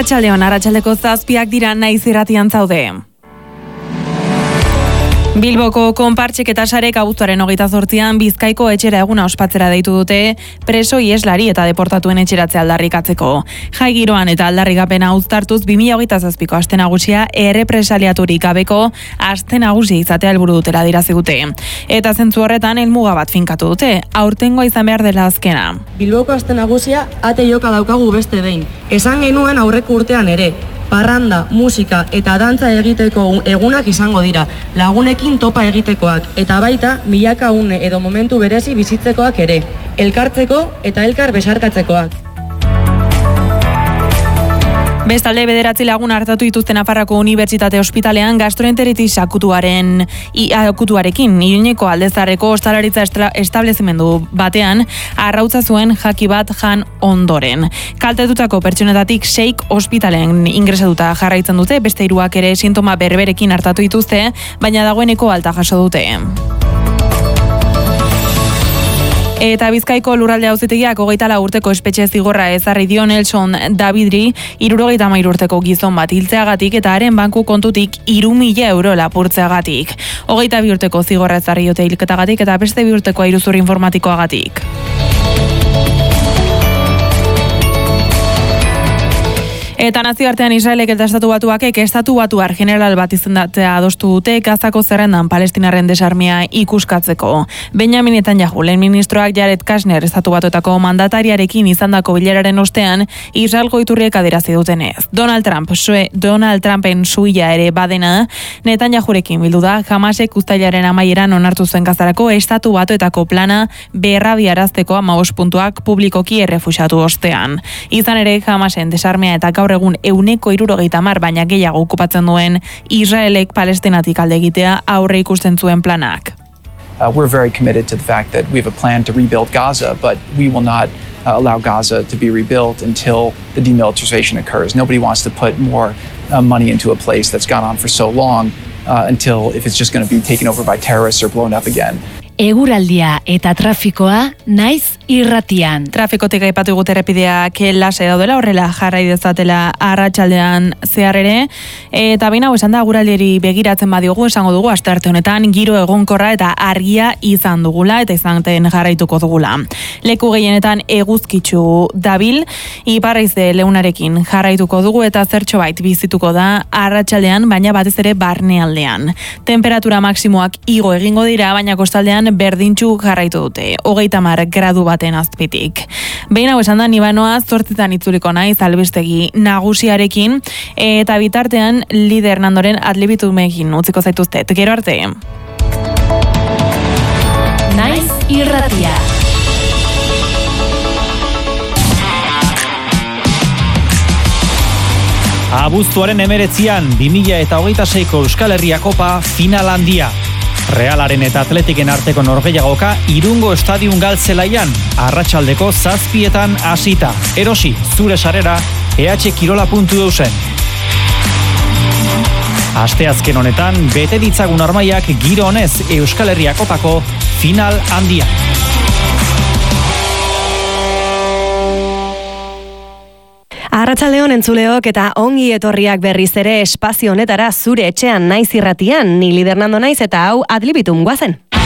Arratsaldeko 7 dira Naiz irratian zaude. Bilboko konpartsek eta sarek abuztuaren 28an Bizkaiko etxera eguna ospatzera deitu dute preso ieslari eta deportatuen etxeratzea aldarrikatzeko. Jai giroan eta aldarrikapena uztartuz 2027ko aste nagusia errepresaliaturik gabeko aste nagusia izatea helburu dutela adierazi dute. Eta zentzu horretan helmuga bat finkatu dute, aurtengoa izan behar dela azkena. Bilboko aste nagusia ate joka daukagu beste behin. Esan genuen aurreko urtean ere. Parranda, musika eta dantza egiteko egunak izango dira, lagunekin topa egitekoak, eta baita milaka une edo momentu berezi bizitzekoak ere, elkartzeko eta elkar besarkatzekoak. Bestalde 9 lagun artatu dituzten Nafarroako Unibertsitate Ospitalean gastroenteritis akutuarekin Iruñeko Aldezarreko ostalaritza establezimendu batean arrautza zuen jaki bat jan ondoren. Kaltetutako pertsonetatik 6 ospitalean ingresatuta jarraitzen dute, beste 3 ere sintoma berberekin artatu dituzte, baina dagoeneko alta jaso dute. Eta Bizkaiko lurralde auzitegiak 24 urteko espetxe zigorra ezarri dio Nelson Davidri 73 urteko gizon bat hiltzeagatik eta haren banku kontutik 3.000 euro lapurtzeagatik. 22 urteko zigorra ezarri diote hilketagatik eta beste 2 urteko iruzur informatikoagatik. Eta nazioartean Israelek eta Estatu Batuakek Estatu Batuar general bat izendatzea adostu dute Gazako zerrendan Palestinarren desarmea ikuskatzeko. Benjamin Netanyahu lehen ministroak Jared Kushner Estatu Batuetako mandatariarekin izandako bileraren ostean Israelgo iturriek adierazi dutenez. Donald Trumpen suila ere badena, Netanyahurekin bildu da Hamasek uztailaren amaieran onartu zuen Gazarako Estatu Batuetako plana berrabiarazteko 15 puntuak publikoki errefuxatu ostean. Izan ere Hamasen desarmea eta gaur egun 170 baina gehiago okupatzen duen Israelek Palestinatik alde egitea aurre ikusten zuen planak. We're very committed to the fact that we have a plan to rebuild Gaza, but we will not allow Gaza to be rebuilt until the demilitarization occurs. Nobody wants to put more money into a place that's gone on for so long until if it's just going to be taken over by terrorists or blown up again. Eguraldia eta trafikoa Naiz irratian. Trafikotik aipatu egut errepideak lase daudela, horrela jarrai dezatela arratsaldean zehar ere. Eta baina esan da eguraldiari begiratzen badiogu, esango dugu astearte honetan giro egonkorra eta argia izan dugula eta izanten jarraituko dugula. Leku gehienetan eguzkitsu dabil, iparraize leunarekin jarraituko dugu eta zertxobait bizituko da arratsaldean, baina batez ere barnealdean. Temperatura maksimoak igo egingo dira, baina kostaldean berdintxu jarraitu dute, 30 gradu baten azpitik. Behin hau esan da, nibanoa 8 itzuliko naiz albistegi nagusiarekin, eta bitartean lider Nandoren adlibitumekin utziko zaituztet. Gero arte. Naiz irratia. Abuztuaren 19an 2026ko Euskal Herria Kopa final handia. Realaren eta Atletiken arteko norgehiagoka Irungo Estadion Galtzelaian arratsaldeko 7etan hasita. Erosi zure sarera ehkirola.eusen. Asteazken honetan bete ditzagun armaiak giro honez Euskal Herria Kopako final handia. Arratsaldeon entzuleok eta ongi etorriak berriz ere espazio honetara zure etxean Naiz irratian, ni lider Nando naiz eta hau adlibitum goazen.